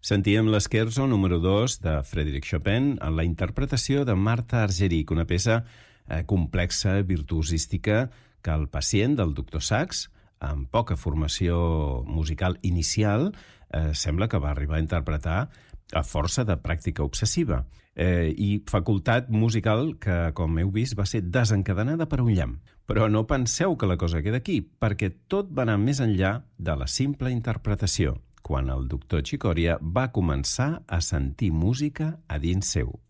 Sentíem l'Scherzo número 2 de Frédéric Chopin en la interpretació de Martha Argerich, una peça complexa, virtuosística, que el pacient del Dr. Sachs, amb poca formació musical inicial, sembla que va arribar a interpretar a força de pràctica obsessiva i facultat musical que, com heu vist, va ser desencadenada per un llamp. Però no penseu que la cosa queda aquí, perquè tot va anar més enllà de la simple interpretació, quan el doctor Chicoria va començar a sentir música a dins seu.